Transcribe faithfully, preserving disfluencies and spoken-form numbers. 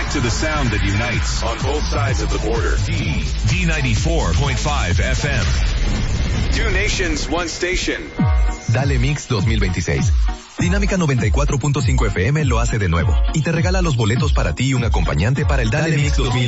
to the sound that unites on both sides of the border. D, D ninety-four point five F M. Two nations, one station. Dale Mix dos mil veintiséis. Dinámica noventa y cuatro punto cinco F M lo hace de nuevo y te regala los boletos para ti y un acompañante para el Dale, Dale Mix dos mil